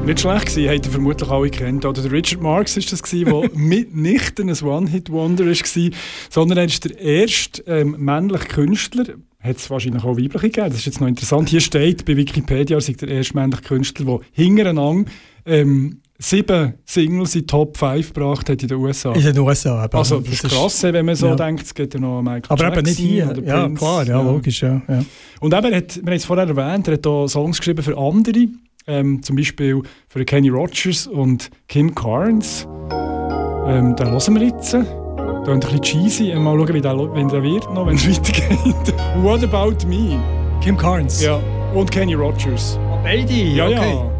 Nicht schlecht gewesen, habt ihr vermutlich alle kennt. Oder der Richard Marx war das, der mitnichten ein One-Hit-Wonder war, sondern er ist der erste männliche Künstler. Hat es wahrscheinlich auch weibliche gegeben. Das ist jetzt noch interessant. Hier steht bei Wikipedia, er sei der erste männliche Künstler, der hintereinander 7 Singles in Top 5 gebracht hat in den USA. In den USA. Aber also das ist krass, wenn man so denkt, es geht ja noch Michael aber Jackson. Aber eben nicht hier. Oder ja, Prince. Klar, ja, logisch. Ja. Und eben, wir haben es vorher erwähnt, er hat auch Songs geschrieben für andere. Zum Beispiel für Kenny Rogers und Kim Carnes. Den hören wir jetzt. Da ein bisschen cheesy. Mal schauen, wie der wird noch, wenn es weitergeht. What About Me? Kim Carnes? Ja. Und Kenny Rogers. Oh, beide? Ja, okay. ja.